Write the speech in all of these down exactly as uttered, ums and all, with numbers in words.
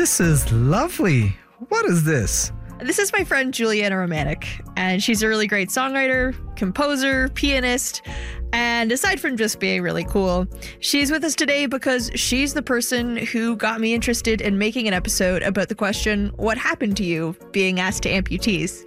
This is lovely. What is this? This is my friend Juliana Romanek, and she's a really great songwriter, composer, pianist, and aside from just being really cool, she's with us today because she's the person who got me interested in making an episode about the question, what happened to you being asked to amputees?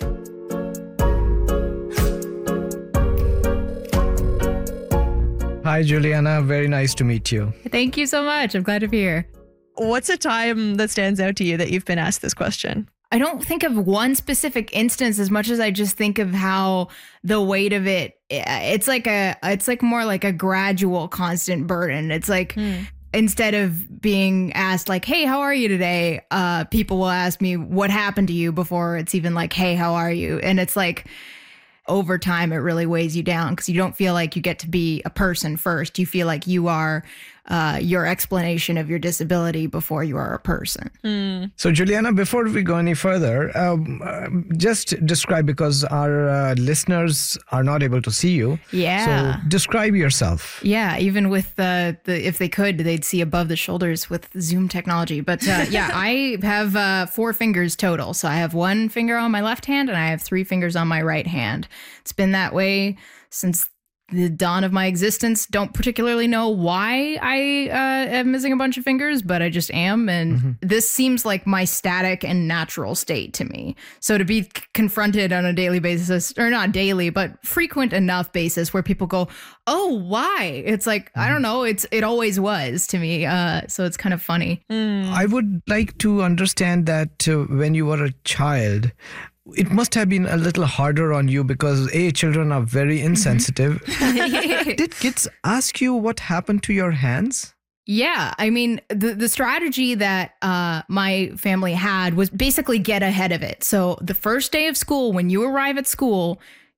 Hi, Juliana. Very nice to meet you. Thank you so much. I'm glad to be here. What's a time that stands out to you that you've been asked this question? I don't think of one specific instance as much as I just think of how the weight of it, it's like a, it's like more like a gradual constant burden. It's like, mm. instead of being asked like, hey, how are you today? Uh, people will ask me what happened to you before it's even like, hey, how are you? And it's like, over time, it really weighs you down because you don't feel like you get to be a person first. You feel like you are uh, your explanation of your disability before you are a person. Mm. So, Juliana, before we go any further, um, uh, just describe, because our uh, listeners are not able to see you. Yeah. So describe yourself. Yeah. Even with the, the if they could, they'd see above the shoulders with Zoom technology. But uh, yeah, I have uh, four fingers total. So I have one finger on my left hand and I have three fingers on my right hand. It's been that way since the dawn of my existence. Don't particularly know why I uh, am missing a bunch of fingers, but I just am. And mm-hmm. this seems like my static and natural state to me. So to be c- confronted on a daily basis, or not daily, but frequent enough basis where people go, oh, why? It's like, mm-hmm. I don't know. It's it always was to me. Uh, so it's kind of funny. Mm. I would like to understand that uh, when you were a child, it must have been a little harder on you because, A, children are very insensitive. Mm-hmm. Did kids ask you what happened to your hands? Yeah. I mean, the, the strategy that uh, my family had was basically get ahead of it. So the first day of school, when you arrive at school,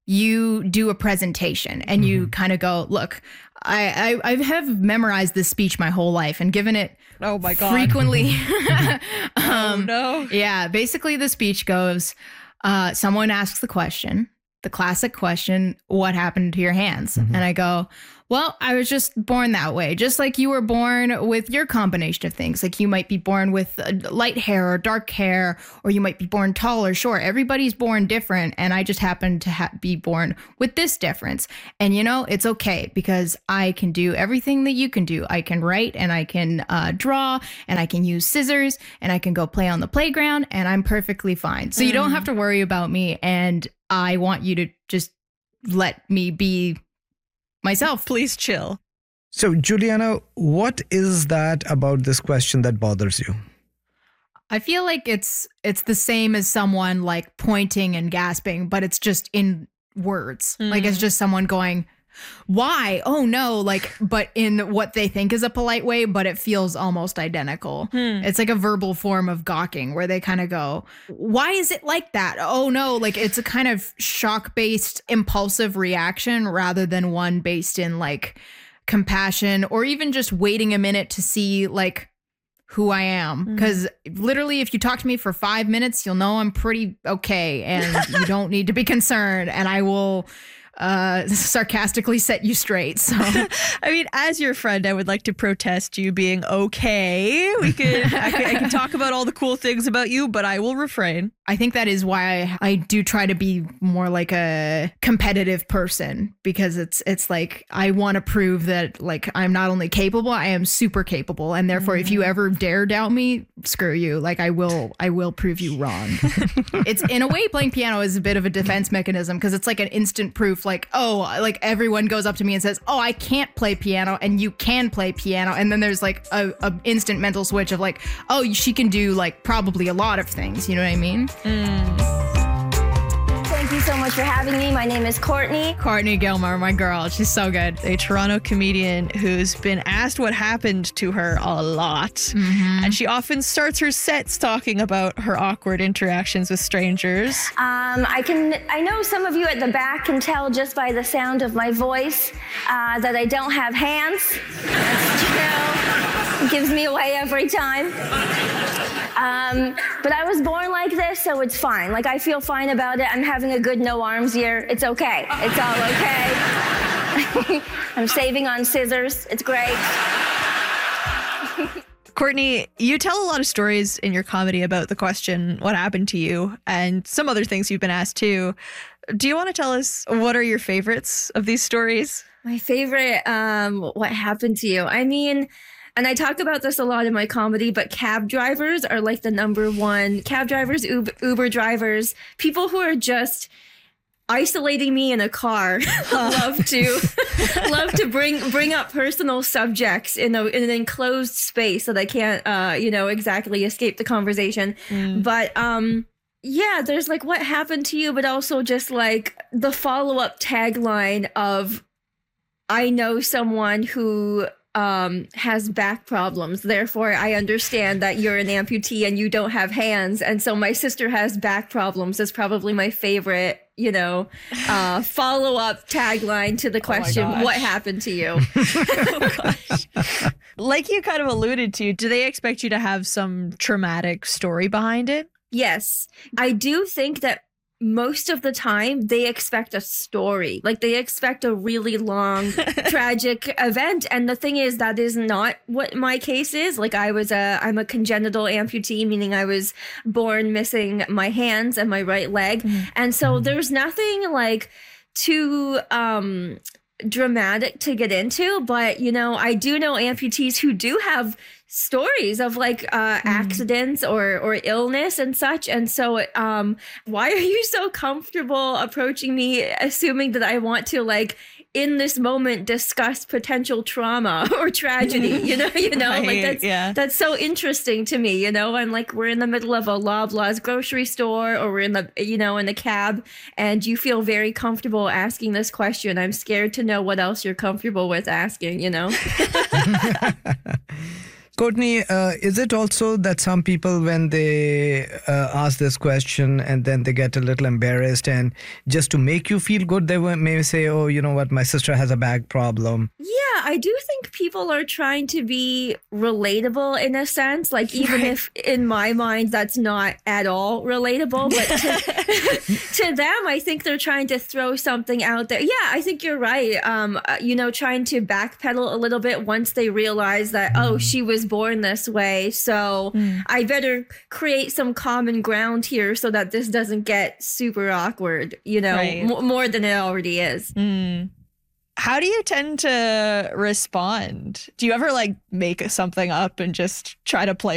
you do a presentation and mm-hmm. you kind of go, look, I, I, I have memorized this speech my whole life and given it oh my God. frequently. um, oh, no. Yeah. Basically, the speech goes, Uh, someone asks the question, the classic question, what happened to your hands? Mm-hmm. And I go, well, I was just born that way, just like you were born with your combination of things. Like you might be born with light hair or dark hair, or you might be born tall or short. Everybody's born different. And I just happen to ha- be born with this difference. And, you know, it's okay because I can do everything that you can do. I can write and I can uh, draw and I can use scissors and I can go play on the playground and I'm perfectly fine. So mm. you don't have to worry about me. And I want you to just let me be myself. Please chill. So, Juliana, what is that about this question that bothers you? I feel like it's it's the same as someone like pointing and gasping, but it's just in words. Mm. Like it's just someone going, why? Oh, no. Like, but in what they think is a polite way, but it feels almost identical. Hmm. It's like a verbal form of gawking where they kind of go, why is it like that? Oh, no. Like it's a kind of shock based impulsive reaction rather than one based in like compassion or even just waiting a minute to see like who I am. Because mm. literally, if you talk to me for five minutes, you'll know I'm pretty okay and you don't need to be concerned. And I will uh sarcastically set you straight. So I mean, as your friend, I would like to protest you being okay. We could I, can, I can talk about all the cool things about you, but I will refrain. I think that is why I, I do try to be more like a competitive person, because it's it's like I want to prove that like I'm not only capable, I am super capable, and therefore mm-hmm. if you ever dare doubt me, screw you. Like I will I will prove you wrong. It's in a way, playing piano is a bit of a defense mechanism because it's like an instant proof. Like, oh, like everyone goes up to me and says, oh, I can't play piano and you can play piano. And then there's like a, a instant mental switch of like, oh, she can do like probably a lot of things. You know what I mean? Mm. Thank you so much for having me. My name is Courtney. Courtney Gilmore, my girl. She's so good. A Toronto comedian who's been asked what happened to her a lot. Mm-hmm. And she often starts her sets talking about her awkward interactions with strangers. Um, I can. I know some of you at the back can tell just by the sound of my voice uh, that I don't have hands. That's true. It gives me away every time. Um, but I was born like this, so it's fine. Like, I feel fine about it. I'm having a good no arms year. It's okay. It's all okay. I'm saving on scissors. It's great. Courtney, you tell a lot of stories in your comedy about the question, what happened to you? And some other things you've been asked too. Do you want to tell us what are your favorites of these stories? My favorite, um, what happened to you? I mean, and I talk about this a lot in my comedy, but cab drivers are like the number one. Cab drivers, Uber, Uber drivers, people who are just isolating me in a car. love to love to bring bring up personal subjects in a in an enclosed space so that I can't uh you know exactly escape the conversation. Mm. But um yeah, there's like what happened to you, but also just like the follow-up tagline of I know someone who um has back problems, therefore I understand that you're an amputee and you don't have hands, and so my sister has back problems is probably my favorite, you know, uh follow-up tagline to the question, oh what happened to you? Oh gosh. Like you kind of alluded to, do they expect you to have some traumatic story behind it? Yes. I do think that most of the time they expect a story, like they expect a really long tragic event, and the thing is that is not what my case is. Like I was a I'm a congenital amputee, meaning I was born missing my hands and my right leg. Mm-hmm. And so there's nothing like too um dramatic to get into, but you know, I do know amputees who do have stories of like uh, mm. accidents or or illness and such. And so um, why are you so comfortable approaching me, assuming that I want to like in this moment discuss potential trauma or tragedy? You know, you know, right, like that's yeah. that's so interesting to me. You know, I'm like we're in the middle of a Loblaws grocery store, or we're in the you know in the cab, and you feel very comfortable asking this question. I'm scared to know what else you're comfortable with asking. You know. Courtney, uh, is it also that some people, when they uh, ask this question and then they get a little embarrassed, and just to make you feel good, they may say, oh, you know what, my sister has a back problem? Yeah, I do think people are trying to be relatable in a sense, like even right. if in my mind that's not at all relatable, but to, to them, I think they're trying to throw something out there. Yeah, I think you're right. Um, you know, trying to backpedal a little bit once they realize that, mm. oh, she was born this way, so mm. I better create some common ground here so that this doesn't get super awkward, you know, right. m- more than it already is. Mm. How do you tend to respond? Do you ever like make something up and just try to play